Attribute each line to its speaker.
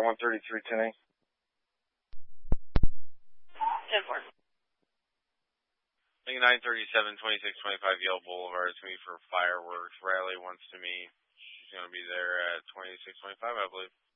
Speaker 1: 13310A.
Speaker 2: 10-4.
Speaker 3: Link 937, 2625 Yale Boulevard. It's going to be for fireworks. Riley wants to meet. She's going to be there at 2625, I believe.